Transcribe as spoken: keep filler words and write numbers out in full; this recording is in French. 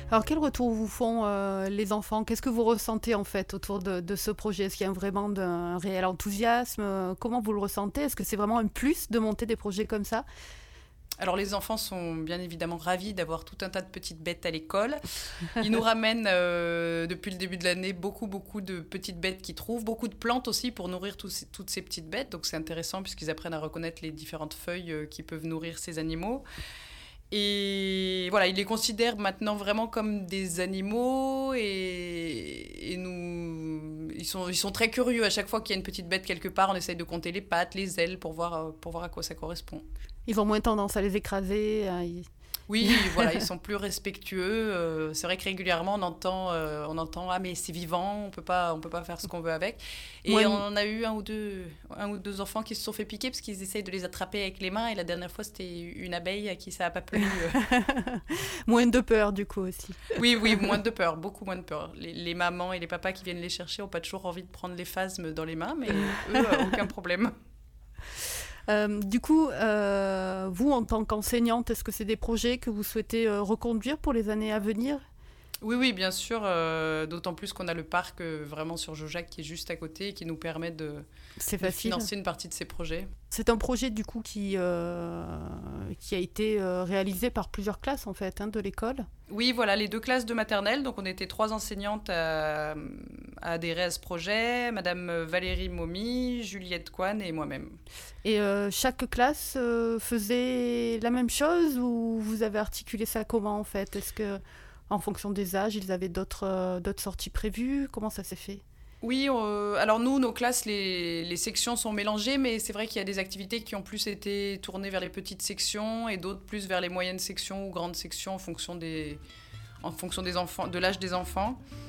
Alors, quel retour vous font euh, les enfants? Qu'est-ce que vous ressentez en fait autour de, de ce projet? Est-ce qu'il y a vraiment de- un réel enthousiasme? Euh, Comment vous le ressentez? Est-ce que c'est vraiment un plus de monter des projets comme ça? Alors les enfants sont bien évidemment ravis d'avoir tout un tas de petites bêtes à l'école. Ils nous ramènent euh, depuis le début de l'année beaucoup beaucoup de petites bêtes qu'ils trouvent, beaucoup de plantes aussi pour nourrir tous ces- toutes ces petites bêtes. Donc c'est intéressant puisqu'ils apprennent à reconnaître les différentes feuilles euh, qui peuvent nourrir ces animaux. Et voilà, ils les considèrent maintenant vraiment comme des animaux et, et nous, ils sont, ils sont très curieux. À chaque fois qu'il y a une petite bête quelque part, on essaye de compter les pattes, les ailes pour voir, euh, pour voir à quoi ça correspond. Ils ont moins tendance à les écraser. euh, ils- Oui, voilà, ils sont plus respectueux. Euh, c'est vrai que régulièrement, on entend, euh, on entend ah mais c'est vivant, on peut pas, on peut pas faire ce qu'on veut avec. Et Moins, on a eu un ou deux, un ou deux enfants qui se sont fait piquer parce qu'ils essayent de les attraper avec les mains. Et la dernière fois, c'était une abeille à qui ça a pas plu. moins de peur du coup aussi. Oui, oui, moins de peur, beaucoup moins de peur. Les, les mamans et les papas qui viennent les chercher n'ont pas toujours envie de prendre les phasmes dans les mains, mais eux, euh, aucun problème. Euh, du coup, euh, vous en tant qu'enseignante, est-ce que c'est des projets que vous souhaitez euh, reconduire pour les années à venir? Oui, oui, bien sûr, euh, d'autant plus qu'on a le parc euh, vraiment sur Jaujac qui est juste à côté et qui nous permet de, C'est de facile. financer une partie de ces projets. C'est un projet du coup qui, euh, qui a été euh, réalisé par plusieurs classes en fait hein, de l'école. Oui, voilà, les deux classes de maternelle. Donc, on était trois enseignantes à, à adhérer à ce projet. Madame Valérie Momy, Juliette Coine et moi-même. Et euh, chaque classe euh, faisait la même chose ou vous avez articulé ça comment en fait? Est-ce que en fonction des âges, ils avaient d'autres euh, d'autres sorties prévues? Comment ça s'est fait? Oui, euh, alors nous, nos classes, les, les sections sont mélangées, mais c'est vrai qu'il y a des activités qui ont plus été tournées vers les petites sections et d'autres plus vers les moyennes sections ou grandes sections en fonction des, en fonction des enfants, de l'âge des enfants.